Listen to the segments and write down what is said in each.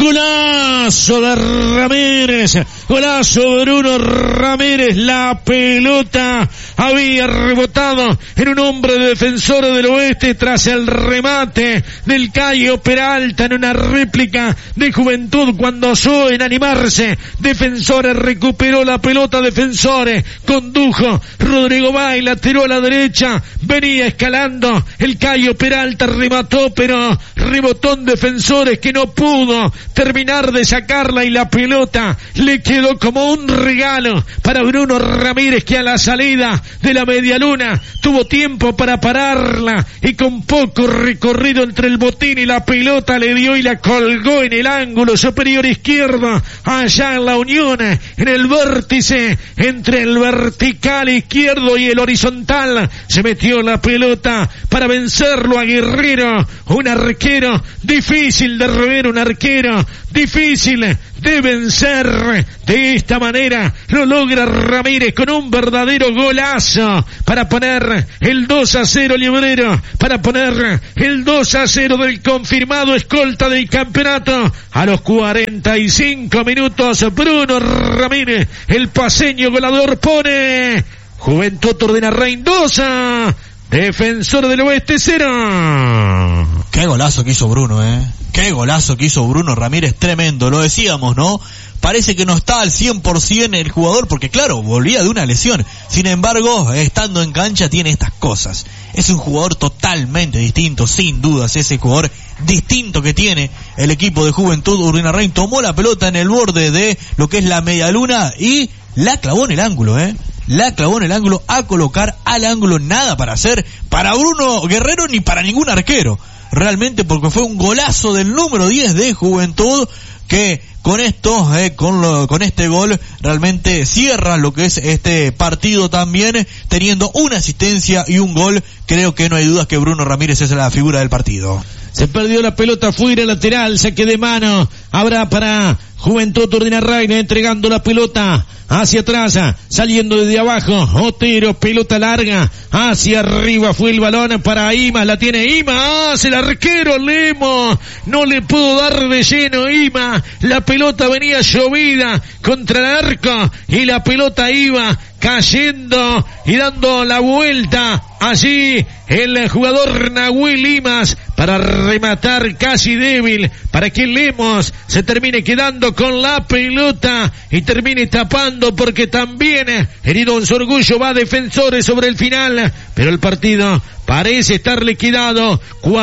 Golazo de Ramírez, golazo de Bruno Ramírez. La pelota había rebotado en un hombre de Defensores del Oeste tras el remate del Cayo Peralta en una réplica de Juventud cuando osó en animarse. Defensores recuperó la pelota, Defensores condujo Rodrigo Baila, tiró a la derecha, venía escalando el Cayo Peralta, remató pero rebotó en Defensores que no pudo terminar de sacarla y la pelota le quedó como un regalo para Bruno Ramírez, que a la salida de la medialuna tuvo tiempo para pararla y con poco recorrido entre el botín y la pelota le dio y la colgó en el ángulo superior izquierdo, allá en la unión, en el vértice entre el vertical izquierdo y el horizontal. Se metió la pelota para vencerlo a Guerrero, un arquero difícil de rever, un arquero difícil de vencer. De esta manera lo logra Ramírez con un verdadero golazo para poner el 2-0 Librero, para poner el 2-0 del confirmado escolta del campeonato. A los 45 minutos Bruno Ramírez, el paseño goleador, pone Juventud Urdinarrain 2, Defensor del Oeste 0. Qué golazo que hizo Bruno, qué golazo que hizo Bruno Ramírez, tremendo. Lo decíamos, ¿no? Parece que no está al 100% el jugador porque, claro, volvía de una lesión. Sin embargo, estando en cancha tiene estas cosas. Es un jugador totalmente distinto, sin dudas. Ese jugador distinto que tiene el equipo de Juventud Urdinarrain. Tomó la pelota en el borde de lo que es la medialuna y la clavó en el ángulo, La clavó en el ángulo, a colocar al ángulo, nada para hacer para Bruno Guerrero ni para ningún arquero. Realmente, porque fue un golazo del número 10 de Juventud que con esto, con este gol realmente cierra lo que es este partido también, teniendo una asistencia y un gol. Creo que no hay dudas que Bruno Ramírez es la figura del partido. Se perdió la pelota fuera, lateral, saque de mano. Habrá para Juventud Urdinarrain, entregando la pelota hacia atrás, saliendo desde abajo. Otero, pelota larga, hacia arriba fue el balón para Imas, la tiene Imas, el arquero Lemos, no le pudo dar de lleno Imas, la pelota venía llovida contra el arco y la pelota iba cayendo y dando la vuelta. Allí el jugador Nahuel Imas para rematar casi débil, para que Lemos se termine quedando con la pelota y termine tapando, porque también herido en su orgullo va Defensores sobre el final, pero el partido parece estar liquidado.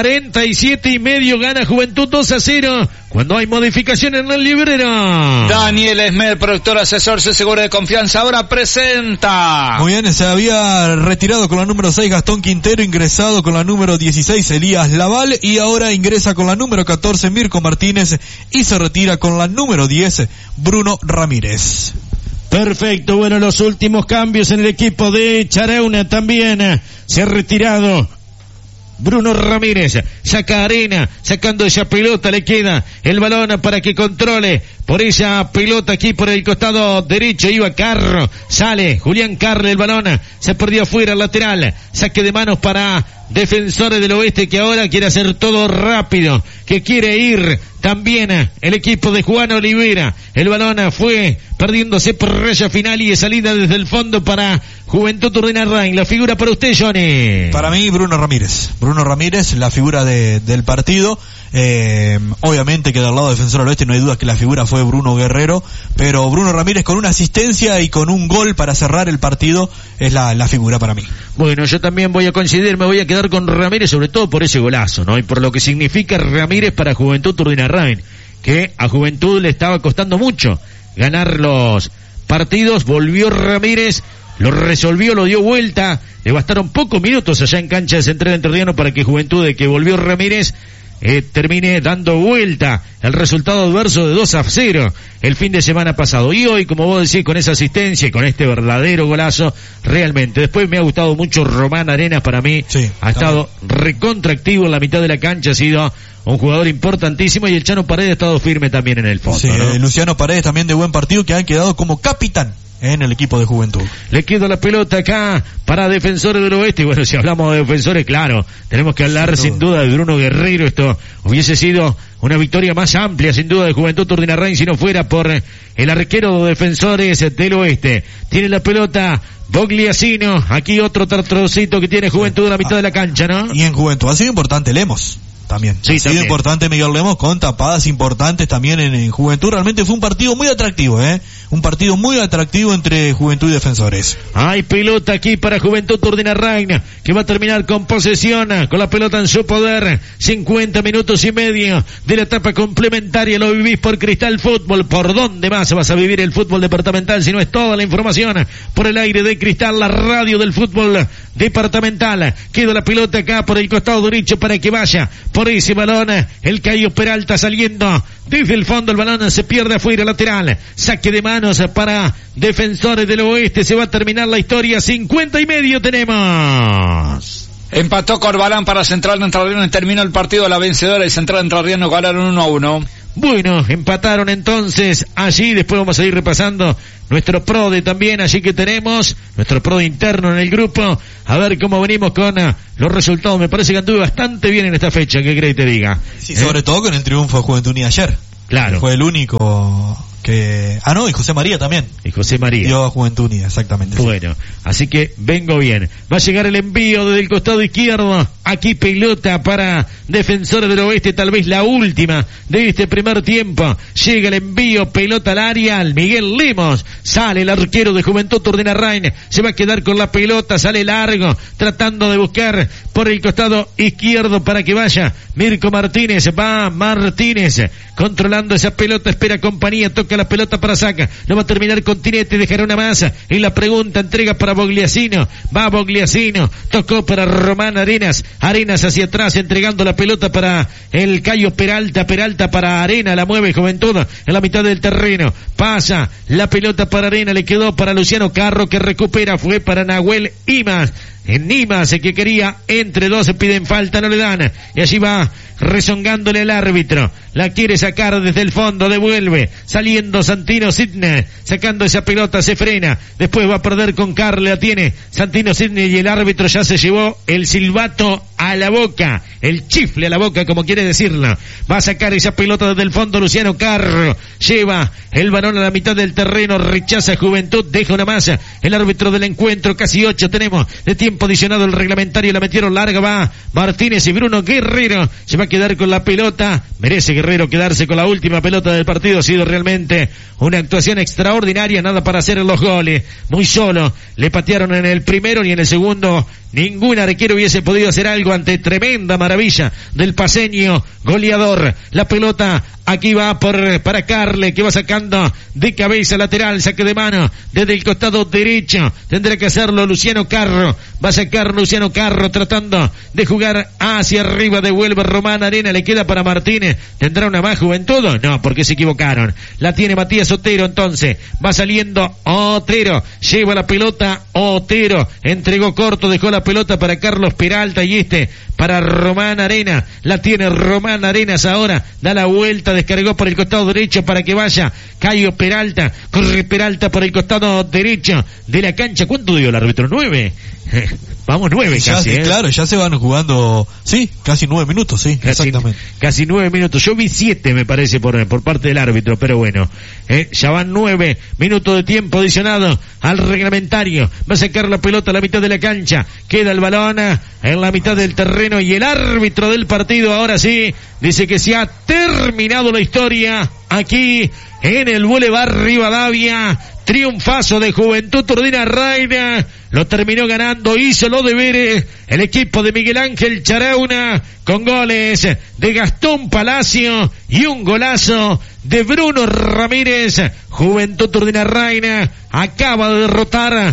47:30 gana Juventud 2-0 cuando hay modificación en el Librero. Daniel Esmer, productor asesor, su seguro de confianza, ahora presenta. Muy bien, se había retirado con la número 6 Gastón Quintero, ingresado con la número 16 Elías Laval y ahora ingresa con la número 14 Mirko Martínez y se retira con la número 10 Bruno Ramírez. Perfecto, bueno, los últimos cambios en el equipo de Charauna también se ha retirado Bruno Ramírez, saca Arena, sacando esa pelota, le queda el balón para que controle por esa pelota aquí por el costado derecho, iba Carro, sale Julián Carro, el balón se perdió afuera, lateral, saque de manos para Defensores del Oeste, que ahora quiere hacer todo rápido, que quiere ir también el equipo de Juan Olivera. El balón fue perdiéndose por raya final y de salida desde el fondo para Juventud Urdinarrain. La figura para usted, Johnny. Para mí, Bruno Ramírez, la figura del partido. Obviamente que del lado defensor del Oeste no hay duda que la figura fue Bruno Guerrero, pero Bruno Ramírez con una asistencia y con un gol para cerrar el partido es la figura para mí. Bueno, yo también voy a coincidir, me voy a quedar con Ramírez, sobre todo por ese golazo, ¿no? Y por lo que significa Ramírez para Juventud Urdinarrain, que a Juventud le estaba costando mucho ganar los partidos. Volvió Ramírez, lo resolvió, lo dio vuelta, le bastaron pocos minutos allá en cancha de Central Entrerriano para que Juventud, de que volvió Ramírez, termine dando vuelta el resultado adverso de 2-0 el fin de semana pasado. Y hoy, como vos decís, con esa asistencia y con este verdadero golazo, realmente. Después me ha gustado mucho Román Arenas, para mí sí, ha estado recontractivo en la mitad de la cancha, ha sido un jugador importantísimo, y el Chano Paredes ha estado firme también en el fondo, sí, ¿no? Luciano Paredes también de buen partido, que han quedado como capitán en el equipo de Juventud. Le queda la pelota acá para Defensores del Oeste. Y bueno, si hablamos de Defensores, claro, tenemos que hablar sin duda de Bruno Guerrero. Esto hubiese sido una victoria más amplia, sin duda, de Juventud Urdinarrain si no fuera por el arquero de Defensores del Oeste. Tiene la pelota Bogliasino. Aquí otro trocito que tiene Juventud en la mitad de la cancha, ¿no? Y en Juventud ha sido importante Lemos. También. Sí, ha sido importante Miguel Lemos con tapadas importantes también en Juventud. Realmente fue un partido muy atractivo, un partido muy atractivo entre Juventud y Defensores. Hay pelota aquí para Juventud Urdinarrain, que va a terminar con posesión, con la pelota en su poder. 50 minutos y medio de la etapa complementaria. Lo vivís por Cristal Fútbol. ¿Por dónde más vas a vivir el fútbol departamental si no es toda la información por el aire de Cristal, la radio del fútbol departamental? Queda la pelota acá por el costado derecho para que vaya por ese balón, el Cayo Peralta saliendo desde el fondo, el balón se pierde afuera, lateral, saque de manos para Defensores del Oeste. Se va a terminar la historia, 50 y medio tenemos. Empató Corbalán para Central Entrerriano y terminó el partido. La vencedora y Central Entrerriano ganaron 1-1. Bueno, empataron entonces allí. Después vamos a ir repasando nuestro PRODE también, allí que tenemos nuestro PRODE interno en el grupo, a ver cómo venimos con los resultados. Me parece que anduve bastante bien en esta fecha, ¿qué crees te diga? Sí, sobre todo con el triunfo de Juventud Unida ayer. Claro. Fue el único que... Ah, no, y José María también. Y José María. Dio a Juventud Unida, exactamente. Bueno, sí. Así que vengo bien. Va a llegar el envío desde el costado izquierdo. Aquí pelota para Defensores del Oeste, tal vez la última de este primer tiempo. Llega el envío, pelota al área, al Miguel Lemos. Sale el arquero de Juventud Urdinarrain. Se va a quedar con la pelota, sale largo, tratando de buscar por el costado izquierdo para que vaya Mirko Martínez. Va Martínez, controlando esa pelota, espera compañía, toca la pelota para Saca. No va a terminar con Tinete, dejará una masa. Y la pregunta, entrega para Bogliasino. Va Bogliasino, tocó para Román Arenas. Arenas hacia atrás, entregando la pelota para el Cayo Peralta. Peralta para Arena, la mueve Juventud en la mitad del terreno. Pasa la pelota para Arena, le quedó para Luciano Carro, que recupera, fue para Nahuel Imas. En Nimas, que quería entre dos, piden falta, no le dan. Y allí va rezongándole el árbitro. La quiere sacar desde el fondo, devuelve. Saliendo Santino Sidney, sacando esa pelota, se frena. Después va a perder con Carle, la tiene Santino Sidney y el árbitro ya se llevó el silbato a la boca. El chifle a la boca, como quiere decirlo. Va a sacar esa pelota desde el fondo Luciano Carro. Lleva el balón a la mitad del terreno, rechaza Juventud, deja una masa. El árbitro del encuentro, casi 8 tenemos de tiempo adicionado, el reglamentario, la metieron larga, va Martínez y Bruno Guerrero se va a quedar con la pelota. Merece Guerrero quedarse con la última pelota del partido. Ha sido realmente una actuación extraordinaria, nada para hacer en los goles, muy solo, le patearon en el primero y en el segundo ningún arquero hubiese podido hacer algo ante tremenda maravilla del paseño goleador. La pelota aquí va para Carle, que va sacando de cabeza lateral, saque de mano desde el costado derecho, tendrá que hacerlo Luciano Carro, va a sacar Luciano Carro tratando de jugar hacia arriba, devuelve Román Arena, le queda para Martínez. ¿Tendrá una más Juventud? No, porque se equivocaron. La tiene Matías Otero, entonces va saliendo Otero, lleva la pelota Otero, entregó corto, dejó la pelota para Carlos Peralta y para Román Arena. La tiene Román Arenas ahora, da la vuelta, descargó por el costado derecho para que vaya Cayo Peralta, corre Peralta por el costado derecho de la cancha. ¿Cuánto dio el árbitro? 9. Vamos 9 casi, Claro, ya se van jugando, sí, casi 9 minutos, sí, exactamente. Casi 9 minutos. Yo vi 7, me parece, por parte del árbitro, pero bueno, ya van 9 minutos de tiempo adicionado al reglamentario. Va a sacar la pelota a la mitad de la cancha, queda el balón en la mitad del terreno y el árbitro del partido ahora sí dice que se ha terminado la historia aquí en el Boulevard Rivadavia. Triunfazo de Juventud Urdinarrain, lo terminó ganando, hizo los deberes el equipo de Miguel Ángel Charauna, con goles de Gastón Palacio y un golazo de Bruno Ramírez. Juventud Urdinarrain acaba de derrotar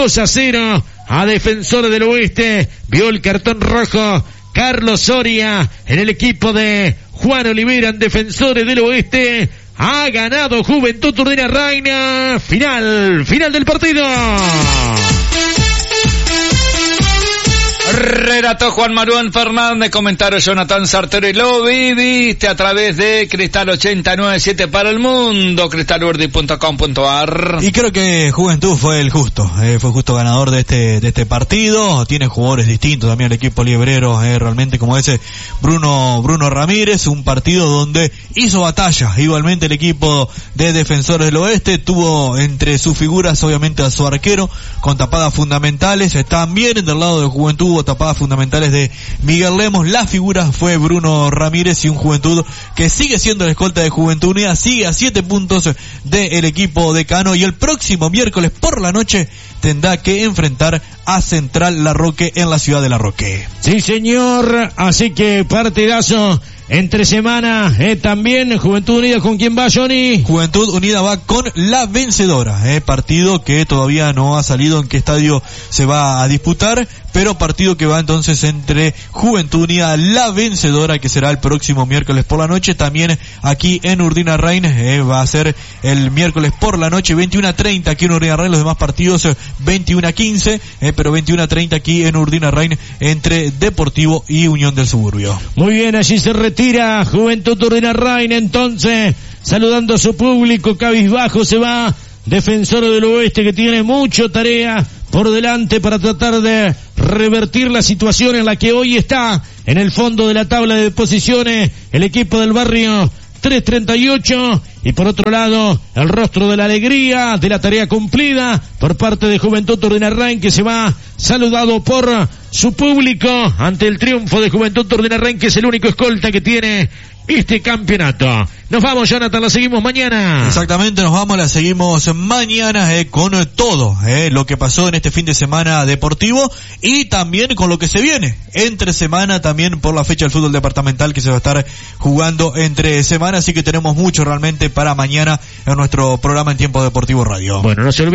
2-0 a Defensores del Oeste. Vio el cartón rojo Carlos Soria en el equipo de Juan Olivera en Defensores del Oeste. Ha ganado Juventud Urdinarrain. Final del partido. Relató Juan Manuel Fernández, comentario Jonathan Sartori. Lo viviste a través de Cristal 897 para el mundo, cristalurdi.com.ar. Y creo que Juventud fue justo ganador de este partido. Tiene jugadores distintos también el equipo liebrero, realmente, como ese Bruno Ramírez. Un partido donde hizo batalla igualmente el equipo de Defensores del Oeste. Tuvo entre sus figuras obviamente a su arquero con tapadas fundamentales. También del lado de Juventud hubo tapadas fundamentales de Miguel Lemos. La figura fue Bruno Ramírez, y un Juventud que sigue siendo la escolta de Juventud Unida, sigue a 7 puntos del equipo decano, y el próximo miércoles por la noche tendrá que enfrentar a Central Larroque en la ciudad de Larroque. Sí, señor, así que partidazo entre semana, también Juventud Unida. ¿Con quién va, Johnny? Juventud Unida va con La Vencedora, partido que todavía no ha salido en qué estadio se va a disputar, pero partido que va entonces entre Juventud Unida, La Vencedora, que será el próximo miércoles por la noche. También aquí en Urdinarrain va a ser el miércoles por la noche, 21:30 aquí en Urdinarrain. Los demás partidos 21:15, pero 21:30 aquí en Urdinarrain entre Deportivo y Unión del Suburbio. Muy bien, allí se retira Juventud Urdinarrain, entonces saludando a su público. Cabizbajo se va Defensor del Oeste, que tiene mucha tarea por delante para tratar de revertir la situación en la que hoy está en el fondo de la tabla de posiciones el equipo del barrio 338, y por otro lado el rostro de la alegría de la tarea cumplida por parte de Juventud Urdinarrain, que se va saludado por su público ante el triunfo de Juventud Urdinarrain, que es el único escolta que tiene este campeonato. Nos vamos, Jonathan, la seguimos mañana. Exactamente, nos vamos, la seguimos mañana con todo lo que pasó en este fin de semana deportivo, y también con lo que se viene entre semana, también por la fecha del fútbol departamental que se va a estar jugando entre semana, así que tenemos mucho realmente para mañana en nuestro programa en Tiempo Deportivo Radio. Bueno, no se olviden